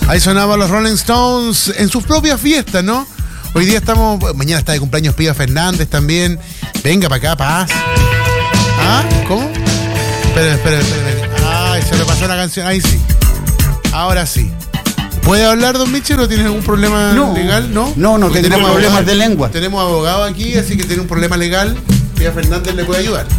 Ahí sonaban los Rolling Stones en sus propias fiestas, ¿no? Hoy día mañana está de cumpleaños Pía Fernández también. Venga para acá, paz. ¿Ah? ¿Cómo? Espera. Ay, se me pasó una canción. Ahí sí. Ahora sí. ¿Puede hablar, don Michel, o tiene algún problema legal? No tengo problemas de lengua. Tenemos abogado aquí, así que tiene un problema legal. Pía Fernández le puede ayudar.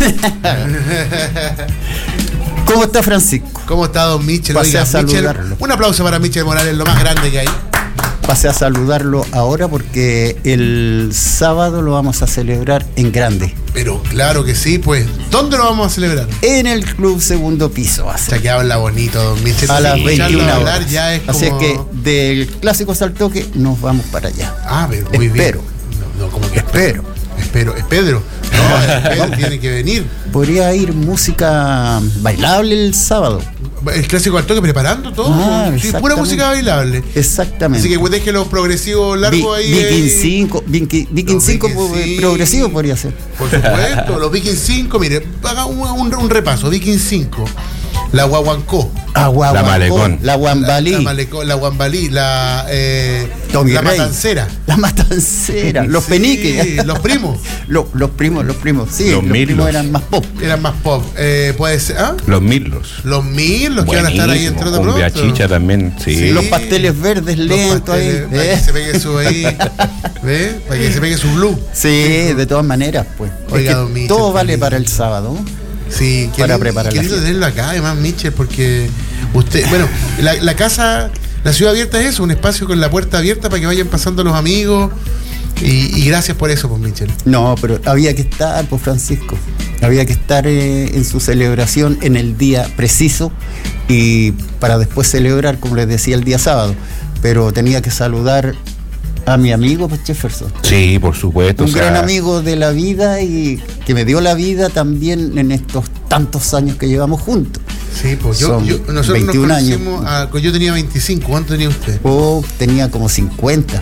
¿Cómo está Francisco? ¿Cómo está don Michel? Pasé a saludarlo. Michel, un aplauso para Michel Morales, lo más grande que hay. Pasé a saludarlo ahora porque el sábado lo vamos a celebrar en grande. Pero claro que sí, pues. ¿Dónde lo vamos a celebrar? En el Club Segundo Piso. O sea, que habla bonito, don Michel. A las 21 horas. Ya es Así como... es que del Clásico Saltoque nos vamos para allá. Ah, muy bien. No, como que espero. Es Pedro. No, Pedro tiene que venir. Podría ir música bailable el sábado. El Clásico al Toque preparando todo. Sí, pura música bailable. Exactamente. Así que deje los progresivos largos ahí. Viking 5 progresivo podría ser. Por supuesto, los Viking 5, mire, haga un repaso. Viking 5. La Guaguancó. La Malecón. La Guambalí. La Guambalí. La Matancera. La Matancera. Los Peniques. Los primos. Los primos. Sí, los primos eran más pop. Puede ser. ¿Ah? Los Mirlos. Los Mirlos que van a estar ahí entre otros. Cumbia chicha también. Sí. Los pasteles verdes lentos ahí. Para que se pegue su ahí. ¿Ves? Para que se pegue su blue. Sí, de todas maneras, pues. Oiga, es que todo vale para el sábado. Sí, para preparar. Querido tenerlo acá, además, Michel, porque usted, bueno, la casa, la ciudad abierta es eso, un espacio con la puerta abierta para que vayan pasando los amigos. Y gracias por eso, pues, Michel. No, pero había que estar, pues, Francisco. Había que estar en su celebración en el día preciso y para después celebrar, como les decía, el día sábado. Pero tenía que saludar a mi amigo, pues, Jefferson. Sí, por supuesto. Un gran amigo de la vida y que me dio la vida también en estos tantos años que llevamos juntos. Sí, pues nosotros 21 nos conocimos, yo tenía 25, ¿cuánto tenía usted? Tenía como 50.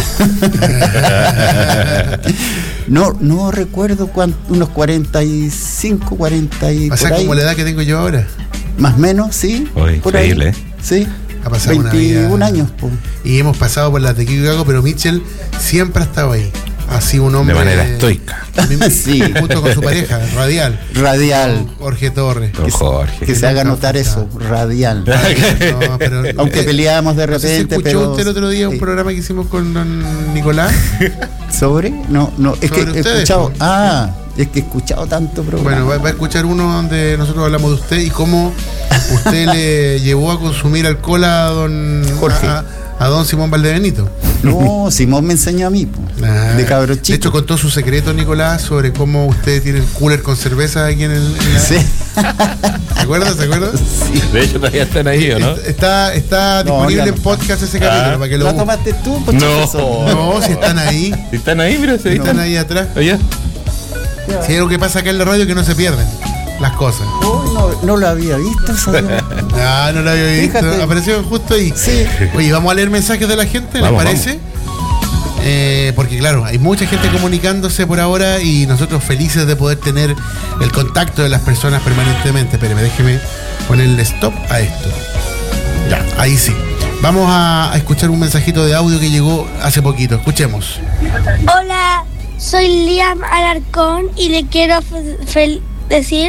No recuerdo unos 45, 40 y o sea, por ahí. como la edad que tengo yo ahora. Más o menos, sí. Increíble. Sí. Ha pasado 21 años. Pues. Y hemos pasado por las de Kiko Gago, pero Michel siempre ha estado ahí. Ha sido un hombre... De manera estoica. Sí. Junto con su pareja, Radial. Jorge Torres. Que se haga notar eso, Radial. No, pero, aunque peleábamos de repente, ¿se escuchó pero... usted el otro día un programa que hicimos con don Nicolás? ¿Sobre? No, es que he escuchado... Sí. Es que he escuchado tanto programa. Bueno, va a escuchar uno donde nosotros hablamos de usted y cómo usted le llevó a consumir alcohol a don Jorge. A don Simón Valdebenito. No, Simón me enseñó a mí, de cabro chico. De hecho, contó su secreto, Nicolás, sobre cómo usted tiene el cooler con cerveza aquí en el... Sí. ¿Se acuerda? Sí. De hecho, todavía están ahí, ¿o no? Está disponible en podcast ese capítulo. Para que ¿La tomaste tú? No, si están ahí. Si están ahí, mira, si están ahí atrás. Oye. Si hay algo que pasa acá en la radio que no se pierden las cosas. No lo había visto. No lo había visto. Fíjate. Apareció justo ahí. Sí. Oye, vamos a leer mensajes de la gente, ¿les parece? Porque claro, hay mucha gente comunicándose por ahora y nosotros felices de poder tener el contacto de las personas permanentemente. Pero déjeme ponerle stop a esto. Ya, ahí sí. Vamos a escuchar un mensajito de audio que llegó hace poquito. Escuchemos. Hola, soy Liam Alarcón y le quiero decir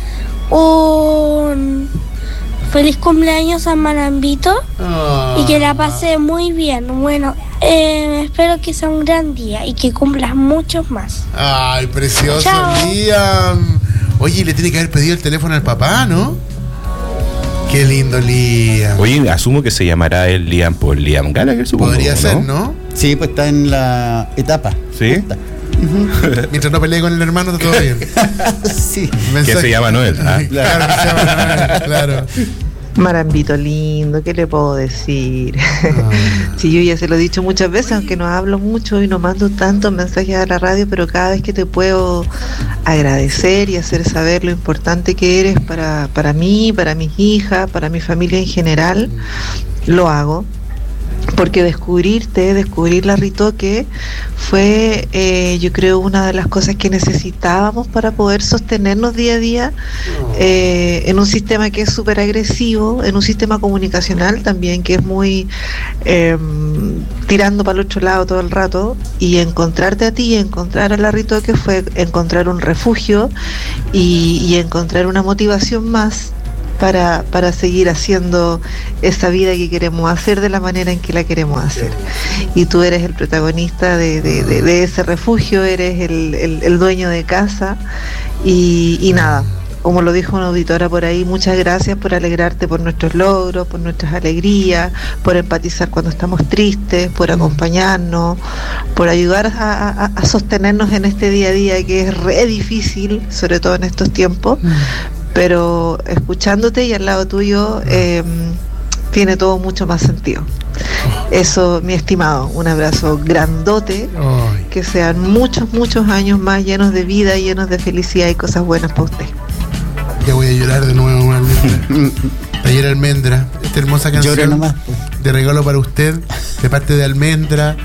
un feliz cumpleaños a Marambito y que la pase muy bien. Bueno, espero que sea un gran día y que cumplas muchos más. Ay, precioso. Chao. Liam. Oye, le tiene que haber pedido el teléfono al papá, ¿no? Qué lindo, Liam. Oye, asumo que se llamará el Liam por Liam Gallagher, supongo. Podría ser, ¿no? Sí, pues está en la etapa. ¿Sí? Mientras no pelee con el hermano, está todo bien. Sí. Que se llama Noel. Claro, que se llama Noel, claro. Marambito lindo, ¿qué le puedo decir? Sí, yo ya se lo he dicho muchas veces, aunque no hablo mucho y no mando tantos mensajes a la radio, pero cada vez que te puedo agradecer y hacer saber lo importante que eres para mí, para mis hijas, para mi familia en general, lo hago. porque descubrir la Ritoque fue, yo creo, una de las cosas que necesitábamos para poder sostenernos día a día en un sistema que es súper agresivo, en un sistema comunicacional también que es muy tirando para el otro lado todo el rato, y encontrarte a ti, encontrar a la Ritoque fue encontrar un refugio y encontrar una motivación más para seguir haciendo esa vida que queremos hacer de la manera en que la queremos hacer. Y tú eres el protagonista de ese refugio, eres el dueño de casa y nada, como lo dijo una auditora por ahí, muchas gracias por alegrarte por nuestros logros, por nuestras alegrías, por empatizar cuando estamos tristes, por acompañarnos, por ayudar a sostenernos en este día a día que es re difícil, sobre todo en estos tiempos. Pero escuchándote y al lado tuyo tiene todo mucho más sentido. Eso, mi estimado, un abrazo grandote, que sean muchos años más llenos de vida, llenos de felicidad y cosas buenas para usted. Ya voy a llorar de nuevo, Almendra. Taller Almendra, esta hermosa canción nomás, pues, de regalo para usted, de parte de Almendra,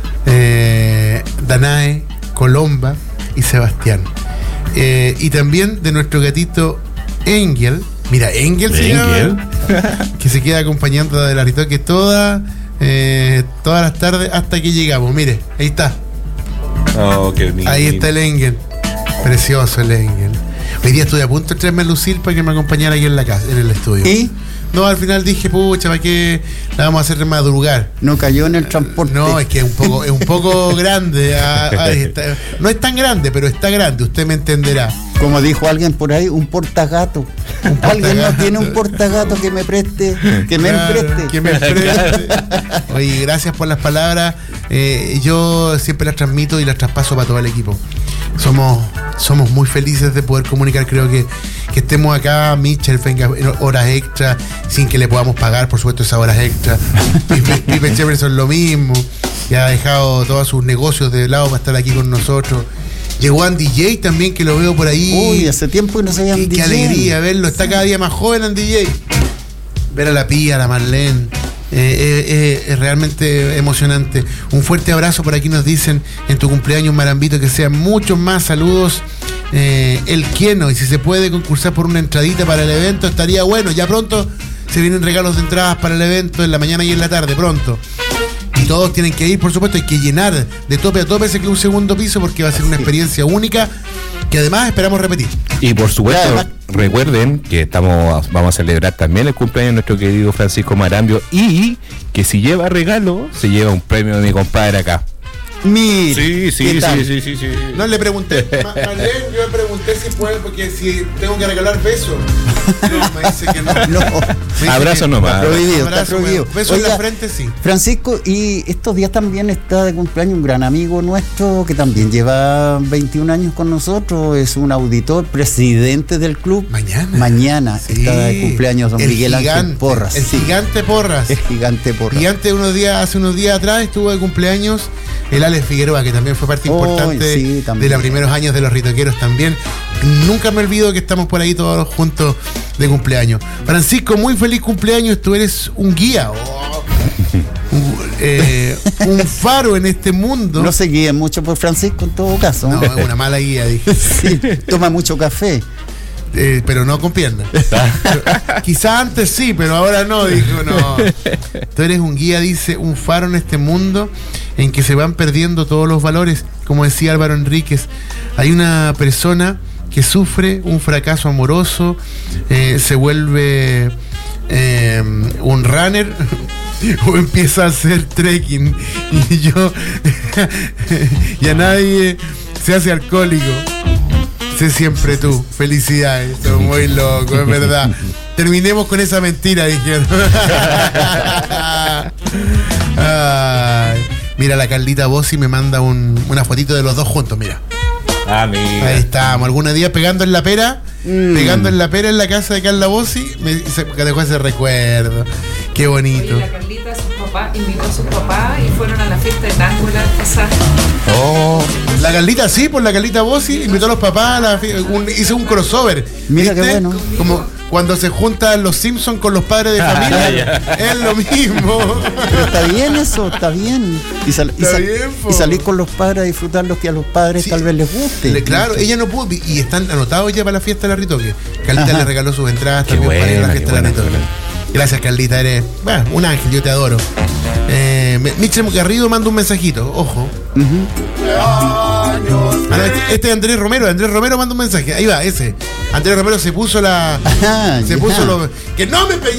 Danae, Colomba y Sebastián. Y también de nuestro gatito Engel, mira, Engel se llama, que se queda acompañando de la Ritoque todas las tardes hasta que llegamos. Mire, ahí está. Oh, qué lindo. Ahí está el Engel. Precioso el Engel. Hoy día estuve a punto de traerme a Lucille para que me acompañara aquí en la casa, en el estudio. ¿Y? No, al final dije, pucha, ¿para qué la vamos a hacer madrugar? No cayó en el transporte. No, es que es un poco grande. No es tan grande, pero está grande, usted me entenderá. Como dijo alguien por ahí, un portagato. Alguien no tiene un portagato que me preste, que me empreste. Oye, gracias por las palabras. Yo siempre las transmito y las traspaso para todo el equipo. Somos muy felices de poder comunicar. Creo que estemos acá, Mitchell venga horas extra sin que le podamos pagar, por supuesto, esas horas extra. Pipe Jefferson lo mismo, que ha dejado todos sus negocios de lado para estar aquí con nosotros. Llegó Andy J también, que lo veo por ahí. Uy, hace tiempo que no se veía Andy J. Qué alegría verlo, está cada día más joven Andy J. Ver a la Pía, a la Marlene, es realmente emocionante. Un fuerte abrazo, por aquí nos dicen en tu cumpleaños, Marambito, que sean muchos más saludos. El Quieno, y si se puede concursar por una entradita para el evento, estaría bueno. Ya pronto se vienen regalos de entradas para el evento, en la mañana y en la tarde, pronto. Y todos tienen que ir, por supuesto, hay que llenar de tope a tope ese club segundo piso, porque va a ser una experiencia única que además esperamos repetir. Y por supuesto, recuerden que vamos a celebrar también el cumpleaños de nuestro querido Francisco Marambio, y que si lleva regalo, se lleva un premio de mi compadre acá. Mira, Sí. No le pregunté, Marlene, yo le pregunté si puede, porque si tengo que regalar besos. No, me dice que no. Abrazo nomás. Está prohibido. Besos en la frente, sí. Francisco, y estos días también está de cumpleaños un gran amigo nuestro que también lleva 21 años con nosotros, es un auditor, presidente del club. Mañana sí, está de cumpleaños don Miguel Ángel Porras. El gigante Porras. El gigante Porras. Y hace unos días atrás estuvo de cumpleaños el Alex Figueroa, que también fue parte importante de los primeros años de los Ritoqueros también. Nunca me olvido que estamos por ahí todos juntos de cumpleaños. Francisco, muy feliz cumpleaños. Tú eres un guía, un faro en este mundo. No se guíen mucho por Francisco en todo caso. No, es una mala guía, dije. Sí, toma mucho café. Pero no con piernas. Quizá antes sí, pero ahora no, dijo. No. Tú eres un guía, dice, un faro en este mundo en que se van perdiendo todos los valores. Como decía Álvaro Enríquez, hay una persona que sufre un fracaso amoroso, se vuelve un runner o empieza a hacer trekking, y a nadie se hace alcohólico. Sé siempre tú. Felicidades, estoy muy loco, es verdad. Terminemos con esa mentira, dijeron. Ay, mira, la Carlita Bossi me manda una fotito de los dos juntos, mira. Mira. Ahí estamos, algunos días pegando en la pera en la casa de Carla Bossi, me dejó ese recuerdo. Qué bonito. Oye, la Carlita, su papá invitó a sus papás y fueron a la fiesta de tango la vez pasada. Oh, la Carlita sí, por la Carlita Bossi invitó a los papás hizo un crossover. Mira qué bueno. Como cuando se juntan los Simpsons con los padres de familia, es lo mismo. Pero está bien eso, está bien. Y salir con los padres a disfrutar lo que a los padres tal vez les guste. Claro, ella no pudo, y están anotados ya para la fiesta de la Ritoque. Carlita le regaló sus entradas también para ir a la fiesta de la Ritoque. Gracias, Carlita, eres un ángel, yo te adoro. Michel Garrido manda un mensajito, ojo. Este es Andrés Romero manda un mensaje, ahí va, ese. Andrés Romero se puso que no me pegué